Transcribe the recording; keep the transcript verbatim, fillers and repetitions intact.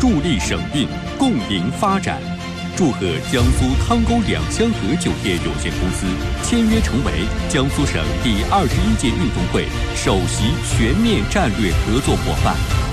助力省运，共赢发展。祝贺江苏汤沟两香河酒店有限公司签约成为江苏省第二十一届运动会首席全面战略合作伙伴。